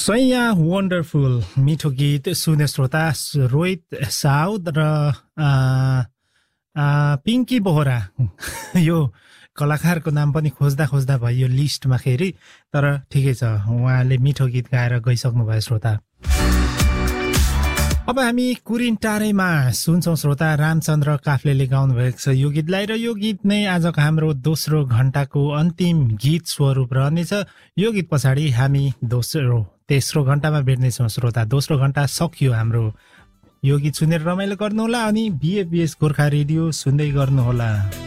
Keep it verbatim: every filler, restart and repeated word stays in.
सैया वन्डरफुल मिठो गीत सुने श्रोता रोहित साउद र आ, आ, पिङ्की बोहरा यो कलाकारको नाम पनि खोज्दा खोज्दा भयो लिस्टमा खेरि तर ठिकै छ उहाँले मिठो गीत गाएर गइसक्नु भयो श्रोता। अब हामी कुरिन टारैमा सुन्छौं श्रोता रामचन्द्र काफ्लेले गाउनु भएको छ यो गीतलाई र यो गीत नै आजको हाम्रो दोस्रो घण्टाको अन्तिम गीत स्वरूप रहनेछ। यो गीत पछाडि हामी दोस्रो तेस्रो घण्टामा भेट्नेछौँ श्रोता। दोस्रो घण्टा सकियो हाम्रो। यो गीत सुनेर रमाइलो गर्नुहोला अनि बिएफबिएस गोर्खा रेडियो सुन्दै गर्नुहोला।